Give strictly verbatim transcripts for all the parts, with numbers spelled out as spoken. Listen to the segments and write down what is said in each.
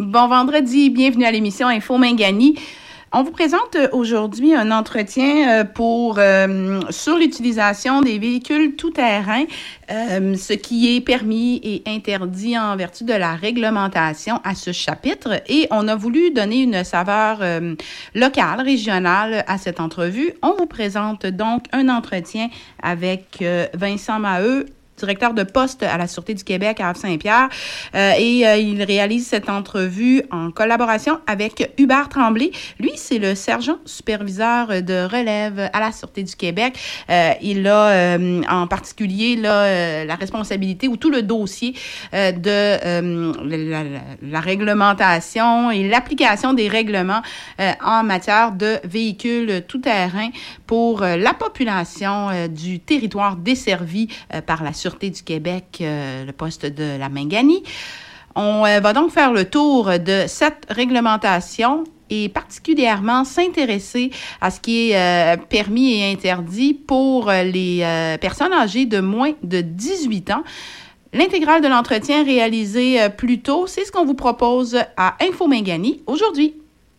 Bon vendredi, bienvenue à l'émission Info Mingani. On vous présente aujourd'hui un entretien pour euh, sur l'utilisation des véhicules tout-terrain, euh, ce qui est permis et interdit en vertu de la réglementation à ce chapitre. Et on a voulu donner une saveur euh, locale, régionale à cette entrevue. On vous présente donc un entretien avec euh, Vincent Maheu, directeur de poste à la Sûreté du Québec à Havre-Saint-Pierre. Euh, et euh, il réalise cette entrevue en collaboration avec Hubert Tremblay. Lui, c'est le sergent superviseur de relève à la Sûreté du Québec. Euh, il a euh, en particulier là, euh, la responsabilité ou tout le dossier euh, de euh, la, la, la réglementation et l'application des règlements euh, en matière de véhicules tout-terrain pour euh, la population euh, du territoire desservi euh, par la Sûreté du Québec, euh, le poste de la Mingani. On euh, va donc faire le tour de cette réglementation et particulièrement s'intéresser à ce qui est euh, permis et interdit pour les euh, personnes âgées de moins de dix-huit ans. L'intégrale de l'entretien réalisé euh, plus tôt, c'est ce qu'on vous propose à Info Mingani aujourd'hui.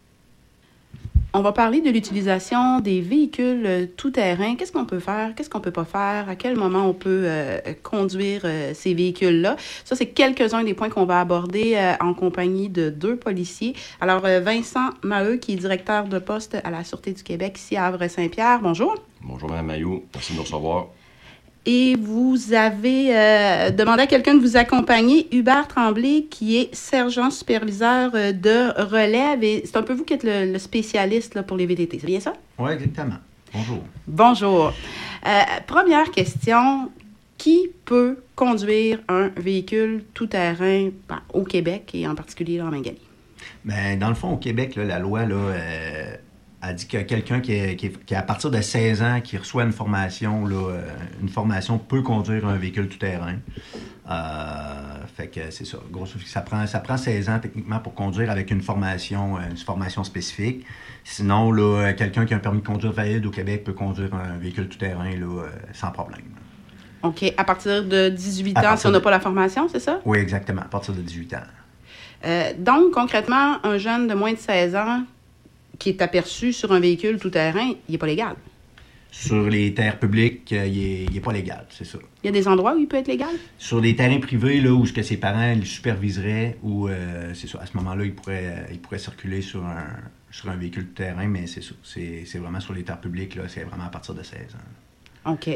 On va parler de l'utilisation des véhicules tout-terrain. Qu'est-ce qu'on peut faire? Qu'est-ce qu'on peut pas faire? À quel moment on peut euh, conduire euh, ces véhicules-là? Ça, c'est quelques-uns des points qu'on va aborder euh, en compagnie de deux policiers. Alors, euh, Vincent Maheu, qui est directeur de poste à la Sûreté du Québec, ici à Havre-Saint-Pierre. Bonjour. Bonjour, Mme Maheu. Merci de nous recevoir. Et vous avez euh, demandé à quelqu'un de vous accompagner, Hubert Tremblay, qui est sergent superviseur euh, de relève. Et c'est un peu vous qui êtes le, le spécialiste là, pour les V T T, c'est bien ça? Oui, exactement. Bonjour. Bonjour. Euh, première question, qui peut conduire un véhicule tout-terrain ben, au Québec et en particulier en Mingani? Bien, dans le fond, au Québec, là, la loi là, euh, a dit que quelqu'un qui est, qui, est, qui est à partir de seize ans, qui reçoit une formation, là, euh, une formation peut conduire un véhicule tout-terrain. Euh, fait que c'est ça. Grosso modo, ça prend, ça prend seize ans techniquement pour conduire avec une formation, une formation spécifique. Sinon, là, quelqu'un qui a un permis de conduire valide au Québec peut conduire un véhicule tout-terrain là, sans problème. OK. À partir de dix-huit ans, si on n'a de... pas la formation, c'est ça? Oui, exactement. À partir de dix-huit ans. Euh, donc, concrètement, un jeune de moins de seize ans qui est aperçu sur un véhicule tout-terrain, il n'est pas légal. Sur les terres publiques, euh, il n'est pas légal, c'est ça. Il y a des endroits où il peut être légal? Sur des terrains privés, là, où ce que ses parents le superviseraient, où, euh, c'est ça, à ce moment-là, il pourrait, euh, il pourrait circuler sur un, sur un véhicule tout-terrain, mais c'est ça. C'est, c'est vraiment sur les terres publiques, là, c'est vraiment à partir de seize ans. OK.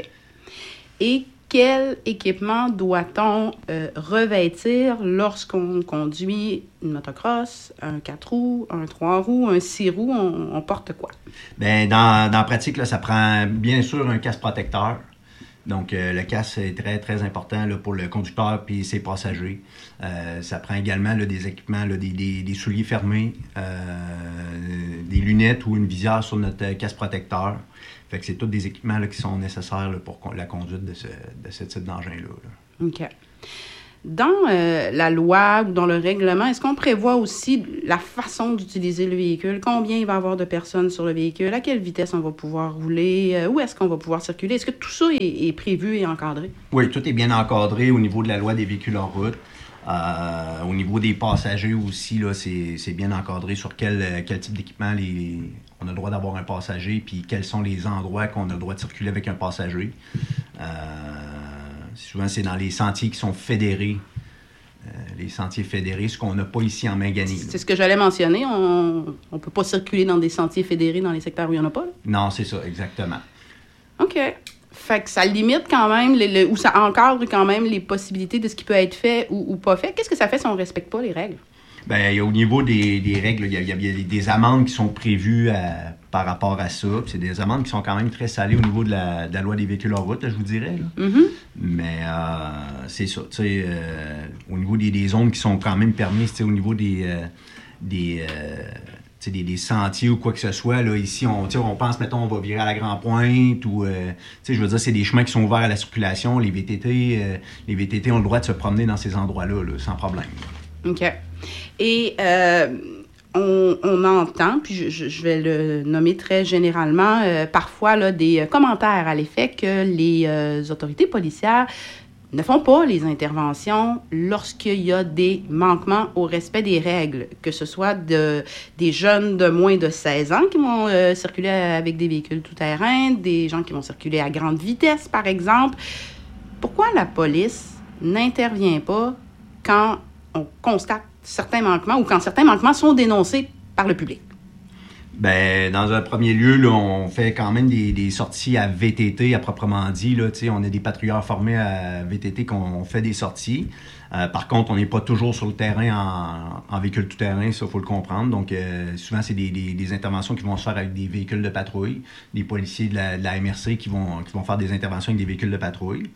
Et quel équipement doit-on euh, revêtir lorsqu'on conduit une motocross, un quatre roues, un trois roues, un six roues? On, on porte quoi? Bien, dans, dans la pratique, là, ça prend bien sûr un casque protecteur. Donc, euh, le casque est très, très important là, pour le conducteur et ses passagers. Euh, ça prend également là, des équipements, là, des, des, des souliers fermés, euh, des lunettes ou une visière sur notre casque protecteur. Fait que c'est tous des équipements là, qui sont nécessaires là, pour la conduite de ce, de ce type d'engin-là. Là. OK. Dans euh, la loi ou dans le règlement, est-ce qu'on prévoit aussi la façon d'utiliser le véhicule? Combien il va y avoir de personnes sur le véhicule? À quelle vitesse on va pouvoir rouler? Euh, où est-ce qu'on va pouvoir circuler? Est-ce que tout ça est, est prévu et encadré? Oui, tout est bien encadré au niveau de la loi des véhicules en route. Euh, au niveau des passagers aussi, là, c'est, c'est bien encadré sur quel, quel type d'équipement les, on a le droit d'avoir un passager, puis quels sont les endroits qu'on a le droit de circuler avec un passager. Euh, souvent, c'est dans les sentiers qui sont fédérés. Euh, les sentiers fédérés, ce qu'on n'a pas ici en Mingani. C'est ce que j'allais mentionner. On ne peut pas circuler dans des sentiers fédérés dans les secteurs où il n'y en a pas? Là? Non, c'est ça, exactement. OK. Fait que ça limite quand même, les, le, ou ça encadre quand même les possibilités de ce qui peut être fait ou, ou pas fait. Qu'est-ce que ça fait si on ne respecte pas les règles? Bien, au niveau des, des règles, il y, a, il y a des amendes qui sont prévues à, par rapport à ça. Puis c'est des amendes qui sont quand même très salées au niveau de la, de la loi des véhicules en route, là, je vous dirais. Là. Mm-hmm. Mais euh, c'est ça. Tu sais, euh, au niveau des, des zones qui sont quand même permises, tu sais, au niveau des... Euh, des euh, Des, des sentiers ou quoi que ce soit. Là, ici, on, on pense, mettons, on va virer à la Grand-Pointe ou, euh, je veux dire, c'est des chemins qui sont ouverts à la circulation. Les V T T, euh, les V T T ont le droit de se promener dans ces endroits-là, là, sans problème. OK. Et euh, on, on entend, puis je, je, je vais le nommer très généralement, euh, parfois là, des commentaires à l'effet que les euh, autorités policières ne font pas les interventions lorsqu'il y a des manquements au respect des règles, que ce soit de, des jeunes de moins de seize ans qui vont euh, circuler avec des véhicules tout-terrain, des gens qui vont circuler à grande vitesse, par exemple. Pourquoi la police n'intervient pas quand on constate certains manquements ou quand certains manquements sont dénoncés par le public? Ben, dans un premier lieu, là, on fait quand même des, des sorties à V T T, à proprement dit. Là, on a des patrouilleurs formés à V T T qu'on fait des sorties. Euh, par contre, on n'est pas toujours sur le terrain en, en véhicule tout-terrain, ça, il faut le comprendre. Donc, euh, souvent, c'est des, des, des interventions qui vont se faire avec des véhicules de patrouille, des policiers de la, de la M R C qui vont, qui vont faire des interventions avec des véhicules de patrouille.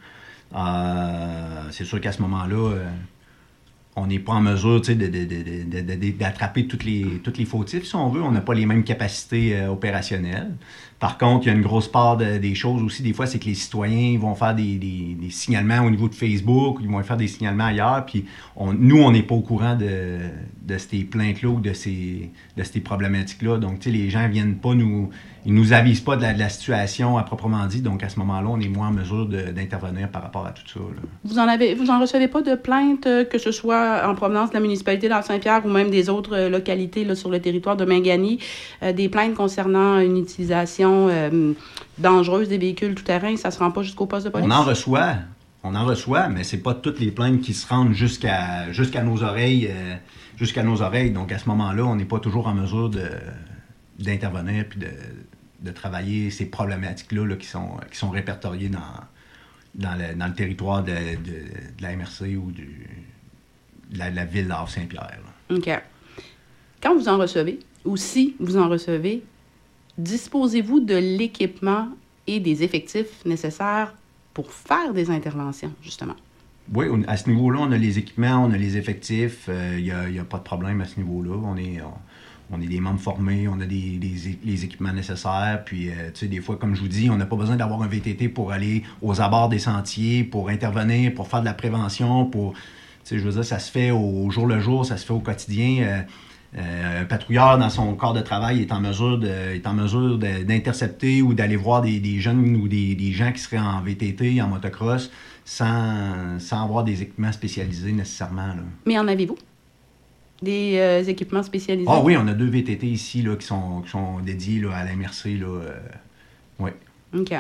Euh, c'est sûr qu'à ce moment-là, euh, on n'est pas en mesure de, de, de, de, de, de, d'attraper tous les, toutes les fautifs, si on veut. On n'a pas les mêmes capacités euh, opérationnelles. Par contre, il y a une grosse part de, des choses aussi. Des fois, c'est que les citoyens vont faire des, des, des signalements au niveau de Facebook, ils vont faire des signalements ailleurs, puis on, nous, on n'est pas au courant de, de ces plaintes-là ou de ces, de ces problématiques-là. Donc, tu sais, les gens viennent pas nous... Ils nous avisent pas de la, de la situation à proprement dit. Donc, à ce moment-là, on est moins en mesure de, d'intervenir par rapport à tout ça, là. Vous en avez, vous en recevez pas de plaintes, que ce soit en provenance de la municipalité de Saint-Pierre ou même des autres localités là, sur le territoire de Mingani, euh, des plaintes concernant une utilisation euh, dangereuse des véhicules tout-terrain, ça se rend pas jusqu'au poste de police? On en reçoit, on en reçoit, mais c'est pas toutes les plaintes qui se rendent jusqu'à, jusqu'à nos oreilles, euh, jusqu'à nos oreilles. Donc, à ce moment-là, on n'est pas toujours en mesure de, d'intervenir puis de, de travailler ces problématiques-là là, qui sont, qui sont répertoriées dans, dans, le, dans le territoire de, de, de la M R C ou du, de, la, de la ville d'Havre-Saint-Pierre. Là. OK. Quand vous en recevez, ou si vous en recevez, disposez-vous de l'équipement et des effectifs nécessaires pour faire des interventions, justement? Oui, à ce niveau-là, on a les équipements, on a les effectifs. Il euh, n'y a, y a pas de problème à ce niveau-là. On est... On, On est des membres formés, on a des, des les équipements nécessaires. Puis, euh, tu sais, des fois, comme je vous dis, on n'a pas besoin d'avoir un V T T pour aller aux abords des sentiers, pour intervenir, pour faire de la prévention, pour... Tu sais, je veux dire, ça se fait au jour le jour, ça se fait au quotidien. Euh, euh, un patrouilleur, dans son corps de travail, est en mesure, de, est en mesure de, d'intercepter ou d'aller voir des, des jeunes ou des, des gens qui seraient en V T T, en motocross, sans, sans avoir des équipements spécialisés nécessairement, là. Mais en avez-vous? Des euh, équipements spécialisés? Ah oui, on a deux V T T ici là, qui, sont, qui sont dédiés là, à la M R C. Là, euh, oui. OK.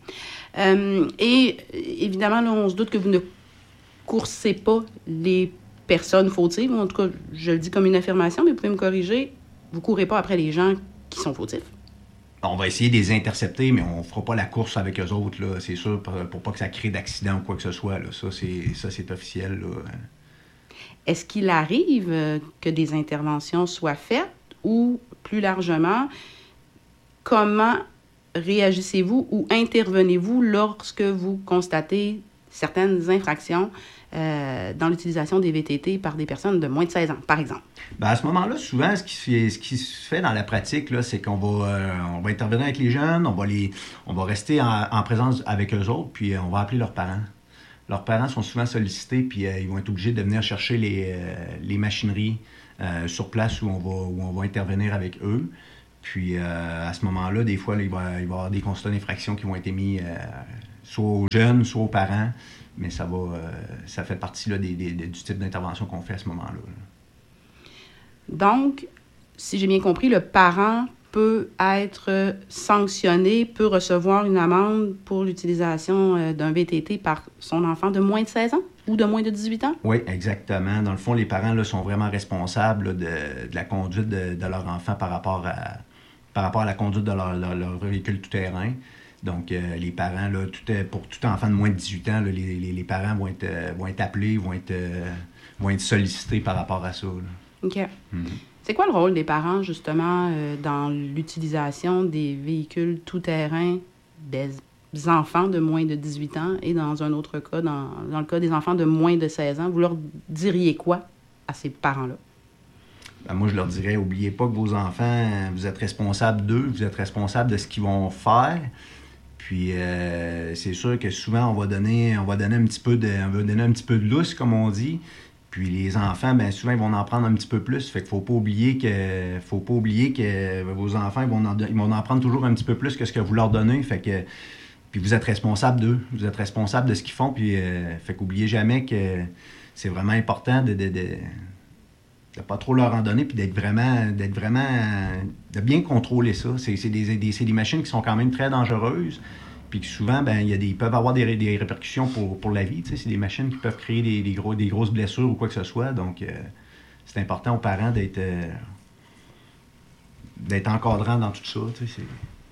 Euh, et évidemment, là, on se doute que vous ne coursez pas les personnes fautives. En tout cas, je le dis comme une affirmation, mais vous pouvez me corriger. Vous ne courez pas après les gens qui sont fautifs. On va essayer de les intercepter, mais on ne fera pas la course avec eux autres, là, c'est sûr, pour, pour pas que ça crée d'accident ou quoi que ce soit. Là. Ça, c'est, ça, c'est officiel. Là. Est-ce qu'il arrive que des interventions soient faites ou, plus largement, comment réagissez-vous ou intervenez-vous lorsque vous constatez certaines infractions euh, dans l'utilisation des V T T par des personnes de moins de seize ans, par exemple? Bien, à ce moment-là, souvent, ce qui, se, ce qui se fait dans la pratique, là, c'est qu'on va, euh, on va intervenir avec les jeunes, on va, les, on va rester en, en présence avec eux autres, puis euh, on va appeler leurs parents. Leurs parents sont souvent sollicités, puis euh, ils vont être obligés de venir chercher les, euh, les machineries euh, sur place où on, va, où on va intervenir avec eux. Puis euh, à ce moment-là, des fois, là, il, va, il va y avoir des constats d'infraction qui vont être émis euh, soit aux jeunes, soit aux parents, mais ça va, euh, ça fait partie là, des, des, du type d'intervention qu'on fait à ce moment-là. Là. Donc, si j'ai bien compris, le parent peut être sanctionné, peut recevoir une amende pour l'utilisation d'un V T T par son enfant de moins de seize ans ou de moins de dix-huit ans? Oui, exactement. Dans le fond, les parents là, sont vraiment responsables là, de, de la conduite de, de leur enfant par rapport à, par rapport à la conduite de leur, leur, leur véhicule tout-terrain. Donc, euh, les parents, là, tout, pour tout enfant de moins de dix-huit ans, là, les, les, les parents vont être, euh, vont être appelés, vont être, euh, vont être sollicités par rapport à ça. Là. OK. Mm-hmm. C'est quoi le rôle des parents, justement, euh, dans l'utilisation des véhicules tout-terrain des enfants de moins de dix-huit ans et dans un autre cas, dans, dans le cas des enfants de moins de seize ans? Vous leur diriez quoi à ces parents-là? Ben moi, je leur dirais, n'oubliez pas que vos enfants, vous êtes responsables d'eux, vous êtes responsables de ce qu'ils vont faire. Puis, euh, c'est sûr que souvent, on va donner, on va donner un petit peu de, on va donner un petit peu de lousse, comme on dit. Puis les enfants, bien souvent, ils vont en prendre un petit peu plus. Fait qu'il faut pas oublier que faut pas oublier que vos enfants ils vont, en, ils vont en prendre toujours un petit peu plus que ce que vous leur donnez. Fait que Puis vous êtes responsable d'eux, vous êtes responsable de ce qu'ils font, puis euh, fait qu'oubliez jamais que c'est vraiment important de, de, de, de pas trop leur en donner, puis d'être vraiment, d'être vraiment, de bien contrôler ça. C'est, c'est, des, des, c'est des machines qui sont quand même très dangereuses, puis que souvent, ben, il y a des, peuvent avoir des, des répercussions pour, pour la vie. Tu sais, c'est des machines qui peuvent créer des, des, gros, des grosses blessures ou quoi que ce soit, donc euh, c'est important aux parents d'être, euh, d'être encadrants dans tout ça. Tu sais, c'est...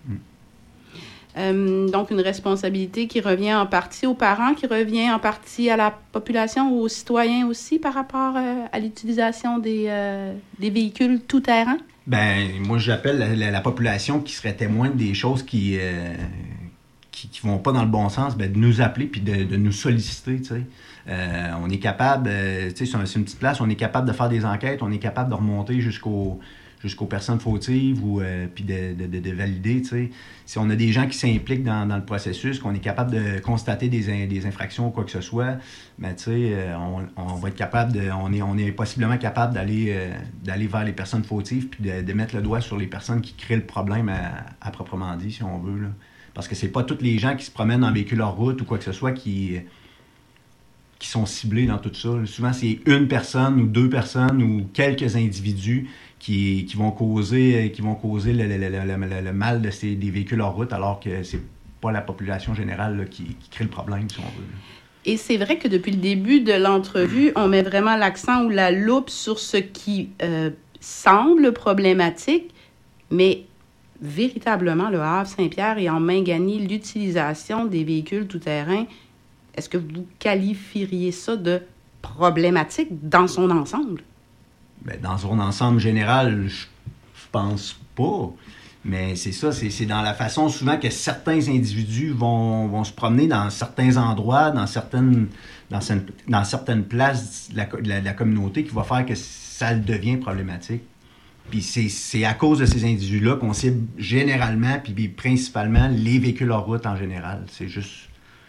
Euh, donc, une responsabilité qui revient en partie aux parents, qui revient en partie à la population, aux citoyens aussi, par rapport euh, à l'utilisation des, euh, des véhicules tout-terrain? Ben, moi, j'appelle la, la, la population qui serait témoin des choses qui euh, qui, qui vont pas dans le bon sens, ben, de nous appeler puis de, de nous solliciter, tu sais. Euh, on est capable, euh, tu sais, c'est, un, c'est une petite place, on est capable de faire des enquêtes, on est capable de remonter jusqu'au... jusqu'aux personnes fautives ou euh, puis de, de, de, de valider, tu sais. Si on a des gens qui s'impliquent dans, dans le processus, qu'on est capable de constater des, in, des infractions ou quoi que ce soit, ben tu sais, euh, on, on va être capable de, on est, on est possiblement capable d'aller, euh, d'aller vers les personnes fautives puis de, de mettre le doigt sur les personnes qui créent le problème à, à proprement dit, si on veut, là. Parce que c'est pas tous les gens qui se promènent en véhicule hors route ou quoi que ce soit qui... qui sont ciblés dans tout ça. Souvent, c'est une personne ou deux personnes ou quelques individus qui, qui vont causer, qui vont causer le, le, le, le, le mal de ces, des véhicules hors route, alors que c'est pas la population générale là, qui, qui crée le problème, si on veut. Et c'est vrai que depuis le début de l'entrevue, on met vraiment l'accent ou la loupe sur ce qui euh, semble problématique, mais véritablement, le Havre-Saint-Pierre et en Mingani, l'utilisation des véhicules tout-terrain, est-ce que vous qualifieriez ça de problématique dans son ensemble? Bien, dans son ensemble général, je pense pas. Mais c'est ça, c'est, c'est dans la façon souvent que certains individus vont, vont se promener dans certains endroits, dans certaines, dans, dans certaines places de la, de, la, de la communauté qui va faire que ça devient problématique. Puis c'est, c'est à cause de ces individus-là qu'on cible généralement, puis principalement les véhicules hors route en général. C'est juste...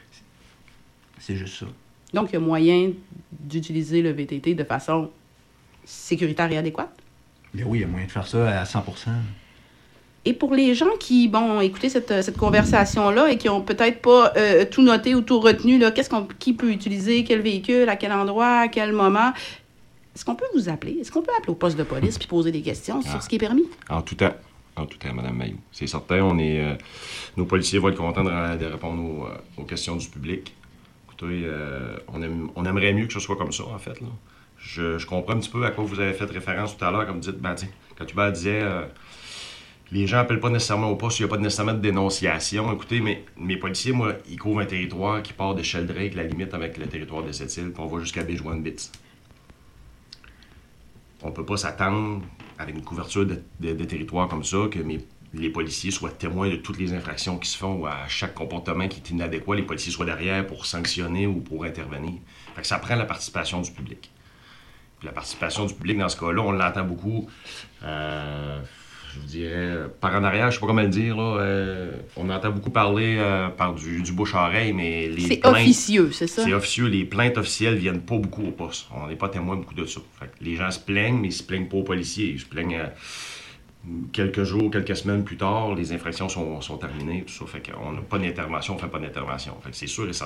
C'est juste ça. Donc, il y a moyen d'utiliser le V T T de façon sécuritaire et adéquate? Bien oui, il y a moyen de faire ça à cent pour cent. Et pour les gens qui, bon, écouté cette, cette conversation-là et qui n'ont peut-être pas euh, tout noté ou tout retenu, là, qu'est-ce qu'on, qui peut utiliser, quel véhicule, à quel endroit, à quel moment, est-ce qu'on peut vous appeler? Est-ce qu'on peut appeler au poste de police puis poser des questions ah. sur ce qui est permis? En tout temps. En tout temps, Mme Mailloux. C'est certain, on est, euh, nos policiers vont être contents de, de répondre aux, euh, aux questions du public. Écoutez, euh, on, aime, on aimerait mieux que ce soit comme ça, en fait. Là. Je, je comprends un petit peu à quoi vous avez fait référence tout à l'heure, comme vous dites, ben, tiens, quand Hubert disait, euh, les gens n'appellent pas nécessairement au poste, il n'y a pas nécessairement de dénonciation. Écoutez, mais mes policiers, moi, ils couvrent un territoire qui part de Sheldrake, la limite avec le territoire de cette île, puis on va jusqu'à Baie-Joinville. On ne peut pas s'attendre, avec une couverture de, de, de territoire comme ça, que mes, les policiers soient témoins de toutes les infractions qui se font ou à chaque comportement qui est inadéquat, les policiers soient derrière pour sanctionner ou pour intervenir. Fait que ça prend la participation du public. Puis la participation du public, dans ce cas-là, on l'entend beaucoup, euh, je vous dirais, par en arrière, je sais pas comment le dire, là, euh, on entend beaucoup parler euh, par du, du bouche-à-oreille, mais les c'est plaintes... officieux, c'est ça? C'est officieux, les plaintes officielles viennent pas beaucoup au poste. On n'est pas témoin beaucoup de ça. Fait que les gens se plaignent, mais ils se plaignent pas aux policiers. Ils se plaignent euh, quelques jours, quelques semaines plus tard, les infractions sont, sont terminées, tout ça. Fait qu'on n'a pas d'intervention, on fait pas d'intervention. Fait que c'est sûr et certain